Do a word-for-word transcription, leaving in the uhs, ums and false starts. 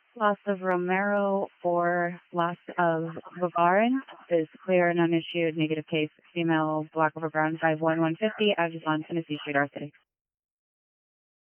Loss of Romero or loss of Bavarin is clear and unissued. Negative case, female, black over brown, five one one fifty, Agilon, Tennessee Street, R City.